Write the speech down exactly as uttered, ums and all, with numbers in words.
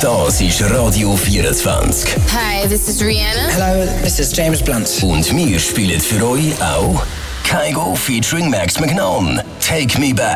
Das ist Radio vierundzwanzig. Hi, this is Rihanna. Hello, this is James Blunt. Und wir spielen für euch auch Kygo featuring Max McNown. Take Me Back.